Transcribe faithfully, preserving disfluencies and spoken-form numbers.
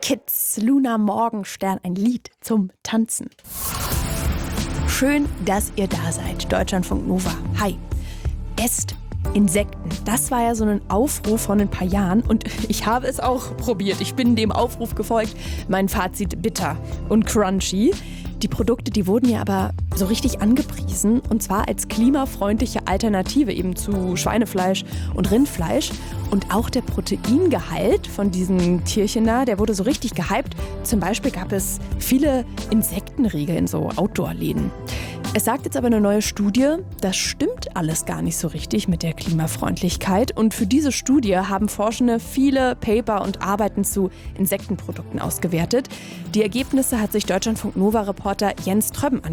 Kids, Luna Morgenstern, ein Lied zum Tanzen. Schön, dass ihr da seid. Deutschlandfunk Nova. Hi. Esst Insekten. Das war ja so ein Aufruf von ein paar Jahren und ich habe es auch probiert. Ich bin dem Aufruf gefolgt. Mein Fazit: bitter und crunchy. Die Produkte, die wurden ja aber so richtig angepriesen, und zwar als klimafreundliche Alternative eben zu Schweinefleisch und Rindfleisch. Und auch der Proteingehalt von diesen Tierchen da, der wurde so richtig gehypt. Zum Beispiel gab es viele Insektenriegel in so Outdoor-Läden. Es sagt jetzt aber eine neue Studie, das stimmt alles gar nicht so richtig mit der Klimafreundlichkeit. Und für diese Studie haben Forschende viele Paper und Arbeiten zu Insektenprodukten ausgewertet. Die Ergebnisse hat sich Deutschlandfunk Nova-Reporter Jens Tröbben angeschaut.